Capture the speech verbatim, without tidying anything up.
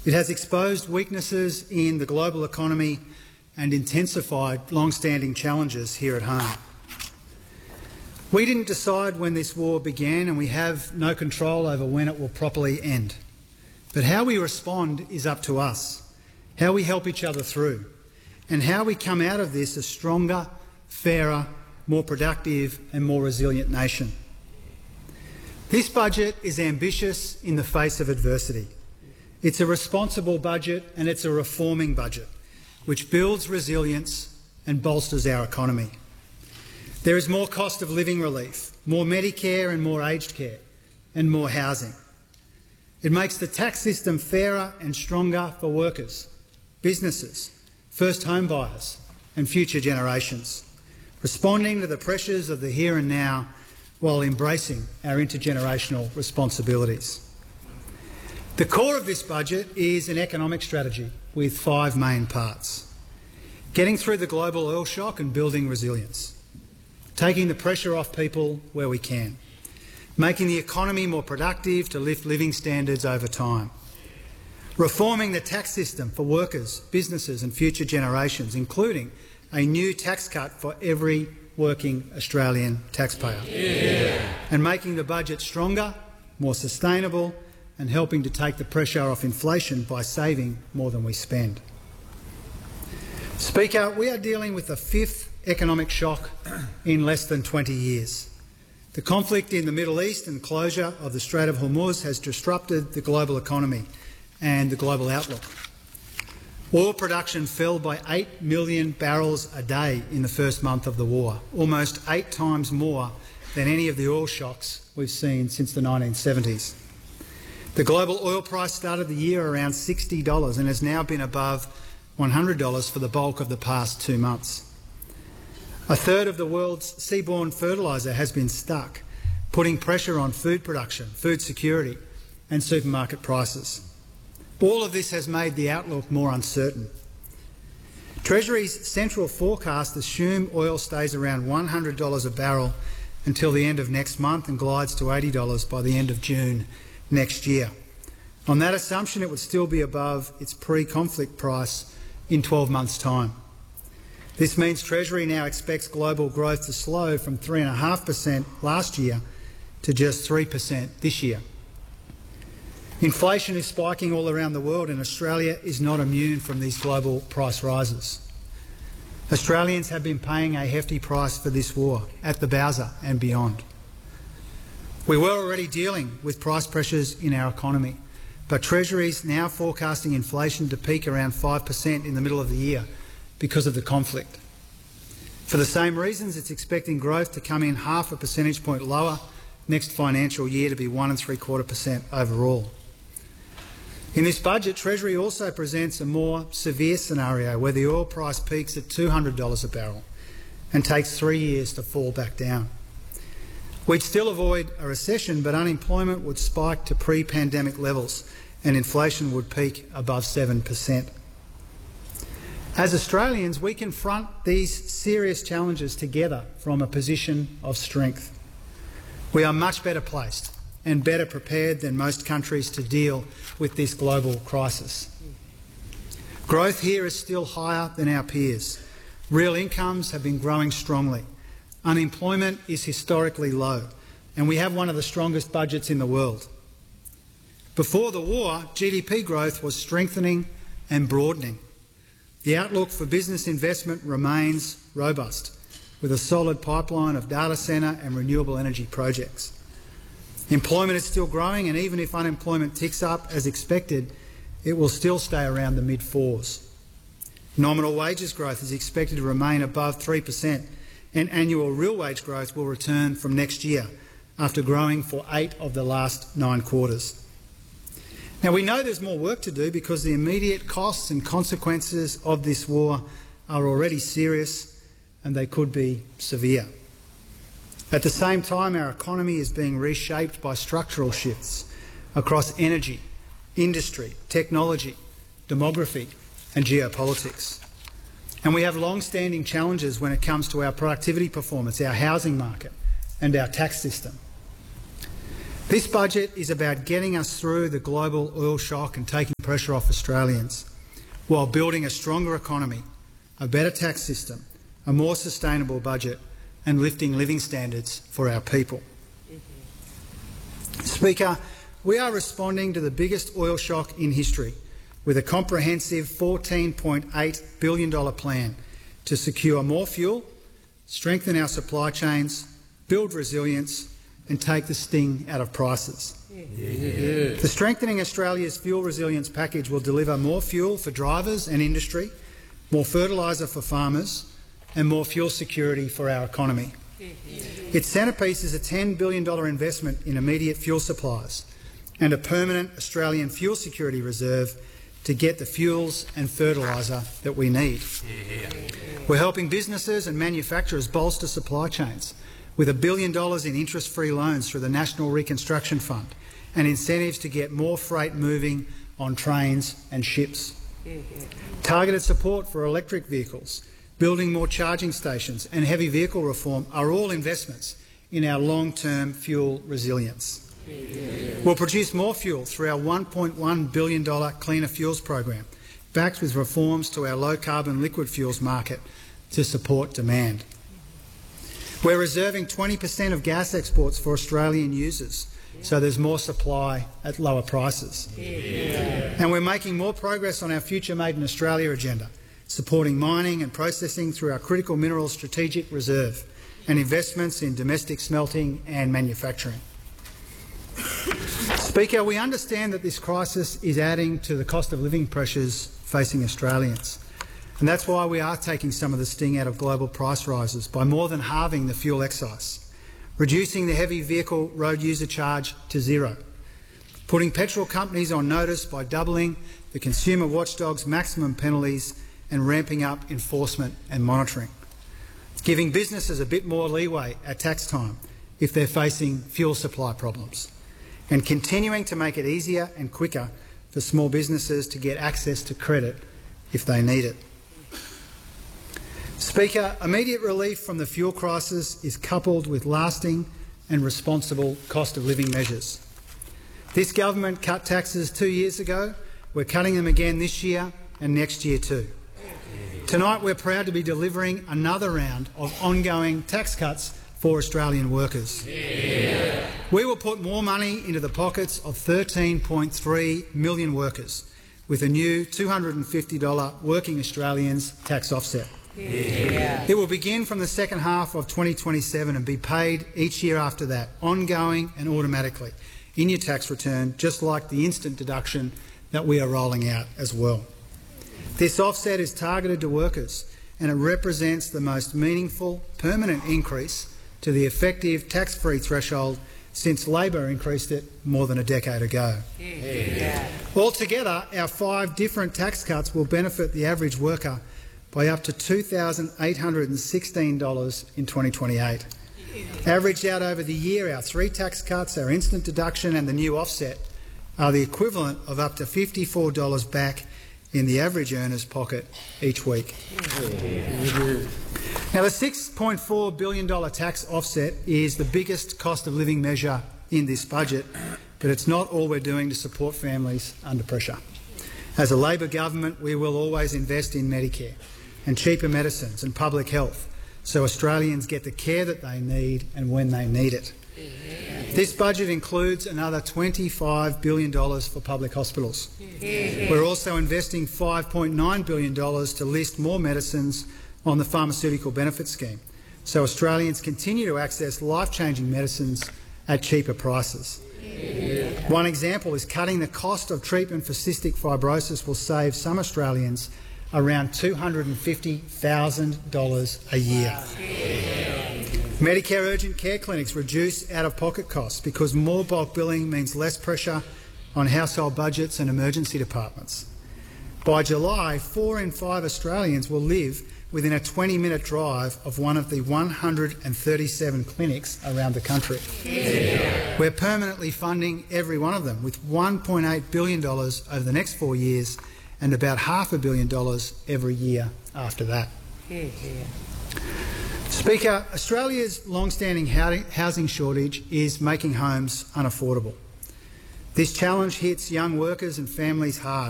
It has exposed weaknesses in the global economy and intensified long-standing challenges here at home. We didn't decide when this war began, and we have no control over when it will properly end. But how we respond is up to us, how we help each other through, and how we come out of this a stronger, fairer, more productive and more resilient nation. This budget is ambitious in the face of adversity. It's a responsible budget, and it's a reforming budget, which builds resilience and bolsters our economy. There is more cost of living relief, more Medicare and more aged care, and more housing. It makes the tax system fairer and stronger for workers, businesses, first home buyers and future generations, responding to the pressures of the here and now while embracing our intergenerational responsibilities. The core of this budget is an economic strategy with five main parts: getting through the global oil shock and building resilience, taking the pressure off people where we can, making the economy more productive to lift living standards over time, reforming the tax system for workers, businesses and future generations, including a new tax cut for every working Australian taxpayer, yeah. and making the budget stronger, more sustainable and helping to take the pressure off inflation by saving more than we spend. Speaker, we are dealing with the fifth economic shock in less than twenty years. The conflict in the Middle East and closure of the Strait of Hormuz has disrupted the global economy and the global outlook. Oil production fell by eight million barrels a day in the first month of the war, almost eight times more than any of the oil shocks we've seen since the nineteen seventies. The global oil price started the year around sixty dollars and has now been above one hundred dollars for the bulk of the past two months. A third of the world's seaborne fertiliser has been stuck, putting pressure on food production, food security and supermarket prices. All of this has made the outlook more uncertain. Treasury's central forecast assume oil stays around one hundred dollars a barrel until the end of next month and glides to eighty dollars by the end of June next year. On that assumption, it would still be above its pre-conflict price in twelve months' time. This means Treasury now expects global growth to slow from three point five percent last year to just three percent this year. Inflation is spiking all around the world, and Australia is not immune from these global price rises. Australians have been paying a hefty price for this war at the Bowser and beyond. We were already dealing with price pressures in our economy, but Treasury is now forecasting inflation to peak around five percent in the middle of the year because of the conflict. For the same reasons, it's expecting growth to come in half a percentage point lower next financial year to be one and three quarter percent overall. In this budget, Treasury also presents a more severe scenario where the oil price peaks at two hundred dollars a barrel and takes three years to fall back down. We'd still avoid a recession, but unemployment would spike to pre-pandemic levels and inflation would peak above seven percent. As Australians, we confront these serious challenges together from a position of strength. We are much better placed and better prepared than most countries to deal with this global crisis. Growth here is still higher than our peers. Real incomes have been growing strongly. Unemployment is historically low, and we have one of the strongest budgets in the world. Before the war, G D P growth was strengthening and broadening. The outlook for business investment remains robust, with a solid pipeline of data centre and renewable energy projects. Employment is still growing, and even if unemployment ticks up as expected, it will still stay around the mid-fours. Nominal wages growth is expected to remain above three percent, and annual real wage growth will return from next year after growing for eight of the last nine quarters. Now, we know there's more work to do because the immediate costs and consequences of this war are already serious and they could be severe. At the same time, our economy is being reshaped by structural shifts across energy, industry, technology, demography and geopolitics. And we have long-standing challenges when it comes to our productivity performance, our housing market and our tax system. This budget is about getting us through the global oil shock and taking pressure off Australians, while building a stronger economy, a better tax system, a more sustainable budget, and lifting living standards for our people. Mm-hmm. Speaker, we are responding to the biggest oil shock in history with a comprehensive fourteen point eight billion dollars plan to secure more fuel, strengthen our supply chains, build resilience and take the sting out of prices. Yeah. The Strengthening Australia's Fuel Resilience package will deliver more fuel for drivers and industry, more fertiliser for farmers and more fuel security for our economy. Yeah. Its centrepiece is a ten billion dollars investment in immediate fuel supplies and a permanent Australian fuel security reserve to get the fuels and fertiliser that we need. Yeah. We're helping businesses and manufacturers bolster supply chains with a billion dollars in interest-free loans through the National Reconstruction Fund and incentives to get more freight moving on trains and ships. Mm-hmm. Targeted support for electric vehicles, building more charging stations and heavy vehicle reform are all investments in our long-term fuel resilience. Mm-hmm. We'll produce more fuel through our one point one billion dollars Cleaner Fuels program, backed with reforms to our low-carbon liquid fuels market to support demand. We're reserving twenty per cent of gas exports for Australian users, so there's more supply at lower prices. Yeah. And we're making more progress on our Future Made in Australia agenda, supporting mining and processing through our Critical Minerals Strategic Reserve and investments in domestic smelting and manufacturing. Speaker, we understand that this crisis is adding to the cost of living pressures facing Australians. And that's why we are taking some of the sting out of global price rises by more than halving the fuel excise, reducing the heavy vehicle road user charge to zero, putting petrol companies on notice by doubling the consumer watchdog's maximum penalties and ramping up enforcement and monitoring, giving businesses a bit more leeway at tax time if they're facing fuel supply problems, and continuing to make it easier and quicker for small businesses to get access to credit if they need it. Speaker, immediate relief from the fuel crisis is coupled with lasting and responsible cost of living measures. This government cut taxes two years ago. We're cutting them again this year and next year too. Tonight we're proud to be delivering another round of ongoing tax cuts for Australian workers. Yeah. We will put more money into the pockets of thirteen point three million workers with a new two hundred and fifty dollars Working Australians tax offset. Yeah. It will begin from the second half of twenty twenty-seven and be paid each year after that, ongoing and automatically, in your tax return, just like the instant deduction that we are rolling out as well. This offset is targeted to workers and it represents the most meaningful, permanent increase to the effective tax-free threshold since Labor increased it more than a decade ago. Yeah. Altogether, our five different tax cuts will benefit the average worker by up to two thousand eight hundred and sixteen dollars in twenty twenty-eight. Averaged out over the year, our three tax cuts, our instant deduction and the new offset are the equivalent of up to fifty-four dollars back in the average earner's pocket each week. Now, the six point four billion dollars tax offset is the biggest cost of living measure in this budget, but it's not all we're doing to support families under pressure. As a Labor government, we will always invest in Medicare and cheaper medicines and public health so Australians get the care that they need and when they need it. Yeah. This budget includes another twenty-five billion dollars for public hospitals. Yeah. We're also investing five point nine billion dollars to list more medicines on the Pharmaceutical Benefit Scheme so Australians continue to access life-changing medicines at cheaper prices. Yeah. One example is cutting the cost of treatment for cystic fibrosis will save some Australians around two hundred and fifty thousand dollars a year. Wow. Yeah. Medicare urgent care clinics reduce out-of-pocket costs because more bulk billing means less pressure on household budgets and emergency departments. By July, four in five Australians will live within a twenty minute drive of one of the one hundred and thirty-seven clinics around the country. Yeah. We're permanently funding every one of them with one point eight billion dollars over the next four years and about half a billion dollars every year after that. Yeah. Speaker, Australia's long-standing housing shortage is making homes unaffordable. This challenge hits young workers and families hard.